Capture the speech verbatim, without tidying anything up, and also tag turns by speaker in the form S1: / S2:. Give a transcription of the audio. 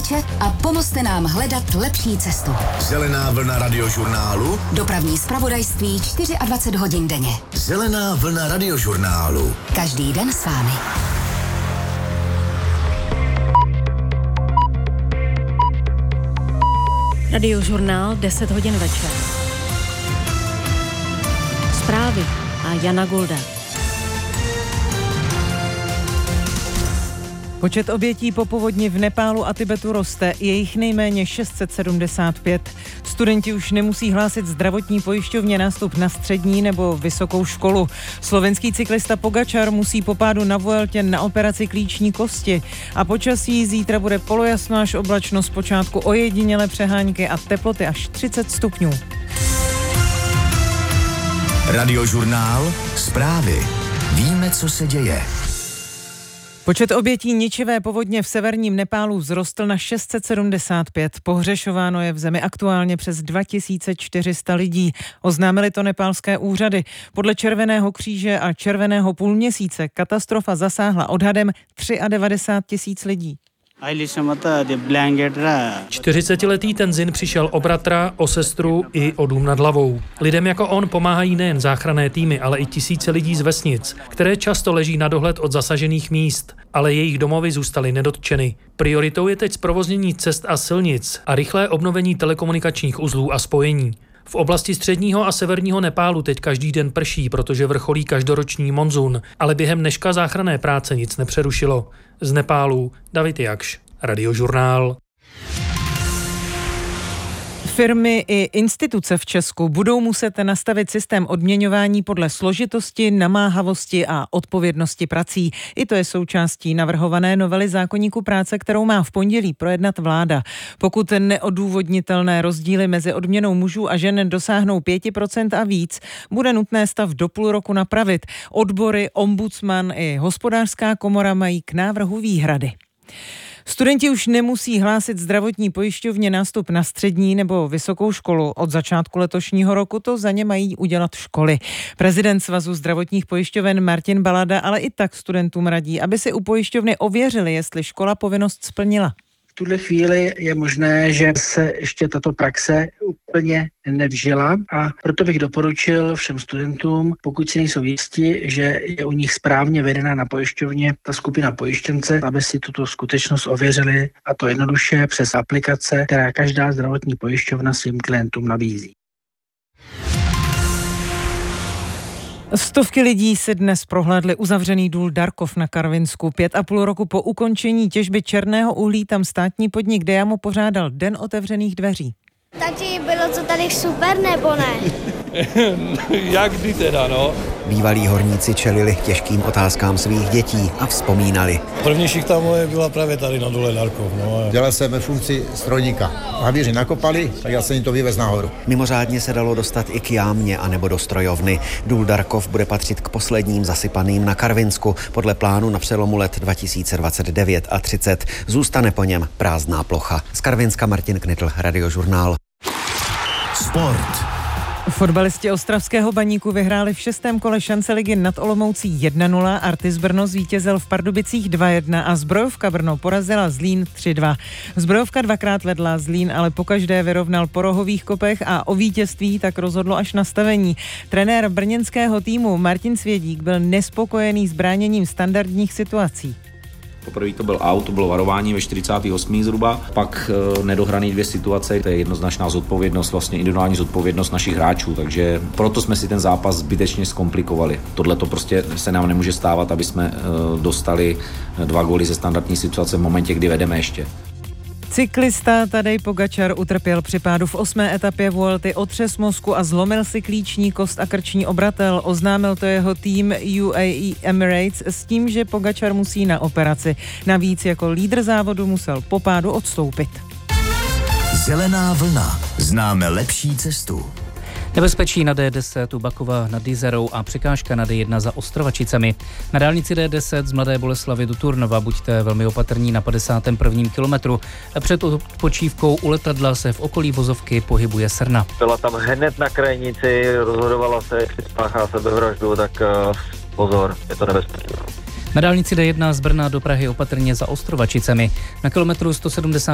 S1: voliče a pomozte nám hledat lepší cestu.
S2: Zelená vlna radiožurnálu.
S1: Dopravní zpravodajství dvacet čtyři hodin denně.
S2: Zelená vlna radiožurnálu.
S1: Každý den s vámi.
S3: Radiožurnál deset hodin večer. Zprávy a Jana Golda.
S4: Počet obětí po povodni v Nepálu a Tibetu roste, je jich nejméně šest set sedmdesát pět. Studenti už nemusí hlásit zdravotní pojišťovně nástup na střední nebo vysokou školu. Slovenský cyklista Pogačar musí po pádu na Vueltě na operaci klíční kosti. A počasí zítra bude polojasno až oblačno, zpočátku ojedinělé přehánky a teploty až třicet stupňů.
S2: Radiožurnál. Zprávy. Víme, co se děje.
S4: Počet obětí ničivé povodně v severním Nepálu vzrostl na šest set sedmdesát pět. Pohřešováno je v zemi aktuálně přes dva tisíce čtyři sta lidí. Oznámili to nepálské úřady. Podle Červeného kříže a Červeného půlměsíce katastrofa zasáhla odhadem devadesát tři tisíc lidí.
S5: čtyřicetiletý Tenzin přišel o bratra, o sestru i o dům nad hlavou. Lidem jako on pomáhají nejen záchranné týmy, ale i tisíce lidí z vesnic, které často leží na dohled od zasažených míst, ale jejich domovy zůstaly nedotčeny. Prioritou je teď zprovoznění cest a silnic a rychlé obnovení telekomunikačních uzlů a spojení. V oblasti středního a severního Nepálu teď každý den prší, protože vrcholí každoroční monzun, ale během dneška záchranné práce nic nepřerušilo. Z Nepálu David Jakš, Radiožurnál.
S4: Firmy i instituce v Česku budou muset nastavit systém odměňování podle složitosti, namáhavosti a odpovědnosti prací. I to je součástí navrhované novely zákoníku práce, kterou má v pondělí projednat vláda. Pokud neodůvodnitelné rozdíly mezi odměnou mužů a žen dosáhnou pět procent a víc, bude nutné stav do půl roku napravit. Odbory, ombudsman i hospodářská komora mají k návrhu výhrady. Studenti už nemusí hlásit zdravotní pojišťovně nástup na střední nebo vysokou školu. Od začátku letošního roku to za ně mají udělat školy. Prezident Svazu zdravotních pojišťoven Martin Balada ale i tak studentům radí, aby si u pojišťovny ověřili, jestli škola povinnost splnila.
S6: V tuhle chvíli je možné, že se ještě tato praxe úplně nevžila a proto bych doporučil všem studentům, pokud si nejsou jistí, že je u nich správně vedena na pojišťovně ta skupina pojištěnce, aby si tuto skutečnost ověřili, a to jednoduše přes aplikace, která každá zdravotní pojišťovna svým klientům nabízí.
S4: Stovky lidí si dnes prohlédli uzavřený důl Darkov na Karvinsku. Pět a půl roku po ukončení těžby černého uhlí tam státní podnik Diamo pořádal Den otevřených dveří.
S7: Tati, bylo to tady super, nebo ne?
S8: Jak kdy teda, no?
S9: Bývalí horníci čelili těžkým otázkám svých dětí a vzpomínali.
S8: První šichta moje byla právě tady na dole Darkov. No.
S10: Dělal jsem ve funkci strojníka. Havíři nakopali, tak já jsem jim to vyvez nahoru.
S9: Mimořádně se dalo dostat i k jámě anebo do strojovny. Důl Darkov bude patřit k posledním zasypaným na Karvinsku. Podle plánu na přelomu let dva tisíce dvacet devět a třicet zůstane po něm prázdná plocha. Z Karvinska Martin Knitl, Radiožurnál.
S2: Sport.
S4: Fotbalisti ostravského Baníku vyhráli v šestém kole šance ligy nad Olomoucí jedna nula, Artis Brno zvítězil v Pardubicích dva jedna a Zbrojovka Brno porazila Zlín tři dva. Zbrojovka dvakrát vedla, Zlín ale pokaždé vyrovnal po rohových kopech a o vítězství tak rozhodlo až nastavení. Trenér brněnského týmu Martin Svědík byl nespokojený s bráněním standardních situací.
S11: Poprvé to byl out, to bylo varování ve čtyřicáté osmé zhruba, pak e, nedohraný dvě situace, to je jednoznačná zodpovědnost, vlastně individuální zodpovědnost našich hráčů, takže proto jsme si ten zápas zbytečně zkomplikovali. Tohle to prostě se nám nemůže stávat, aby jsme e, dostali dva góly ze standardní situace v momentě, kdy vedeme ještě.
S4: Cyklista Tadej Pogačar utrpěl při pádu v osmé etapě Vuelty otřes mozku a zlomil si klíční kost a krční obratel. Oznámil to jeho tým U A E Emirates s tím, že Pogačar musí na operaci. Navíc jako lídr závodu musel po pádu odstoupit.
S2: Zelená vlna. Známe lepší cestu.
S12: Nebezpečí na D deset u Bakova nad Jizerou a překážka na D jedna za Ostrovačicemi. Na dálnici D deset z Mladé Boleslavi do Turnova buďte velmi opatrní na padesátém prvním kilometru. Před odpočívkou u letadla se v okolí vozovky pohybuje srna.
S13: Byla tam hned na krajnici, rozhodovala se, jestli spáchá sebevraždu, tak uh, pozor, je to nebezpečné.
S12: Na dálnici D jedna z Brna do Prahy opatrně za Ostrovačicemi. Na kilometru sto sedmdesát